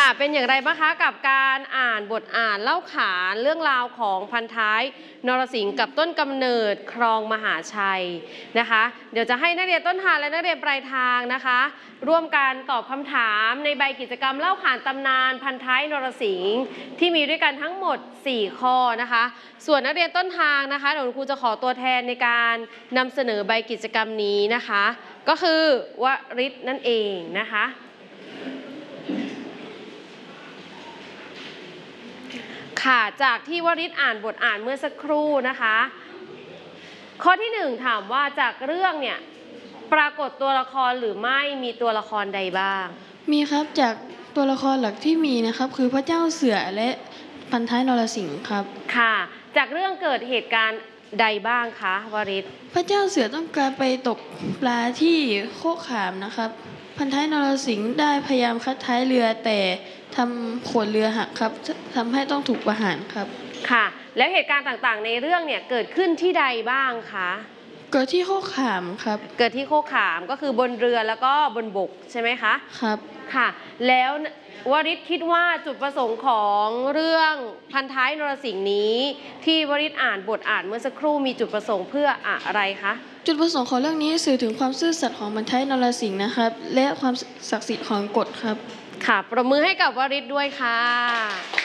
ค่ะเป็นอย่างไรบ้างคะกับการอ่านบทอ่านเล่าขานเรื่องราวของพันท้ายนรสิงห์กับต้นกำเนิดครองมหาชัยนะคะเดี๋ยวจะให้นักเรียนต้นทางและนักเรียนปลายทางนะคะร่วมกันตอบคำถามในใบกิจกรรมเล่าขานตำนานพันท้ายนรสิงห์ที่มีด้วยกันทั้งหมด4ข้อนะคะส่วนนักเรียนต้นทางนะคะเดี๋ยวครูจะขอตัวแทนในการนำเสนอใบกิจกรรมนี้นะคะก็คือวริศนั่นเองนะคะค่ะจากที่วริศอ่านบทอ่านเมื่อสักครู่นะคะข้อที่1ถามว่าจากเรื่องเนี่ยปรากฏตัวละครหรือไม่มีตัวละครใดบ้างมีครับจากตัวละครหลักที่มีนะครับคือพระเจ้าเสือและพันท้ายนรสิงห์ครับค่ะจากเรื่องเกิดเหตุการณ์ใดบ้างคะวริศพระเจ้าเสือต้องการไปตกปลาที่โคกขามนะครับพันท้ายนรสิงห์ได้พยายามคัดท้ายเรือแต่ทำขวดเรือหักครับทำให้ต้องถูกประหารครับค่ะแล้วเหตุการณ์ต่างๆในเรื่องเนี่ยเกิดขึ้นที่ใดบ้างคะเกิดที่โคกขามครับเกิดที่โคกขามก็คือบนเรือแล้วก็บนบกใช่ไหมคะครับค่ะแล้ววริศคิดว่าจุดประสงค์ของเรื่องพันท้ายนรสิงห์นี้ที่วริศอ่านบทอ่านเมื่อสักครู่มีจุดประสงค์เพื่ออะไรคะจุดประสงค์ของเรื่องนี้สื่อถึงความซื่อสัตย์ของพันท้ายนรสิงห์นะครับและความศักดิ์สิทธิ์ของกฎครับค่ะปรบมือให้กับวริศด้วยค่ะ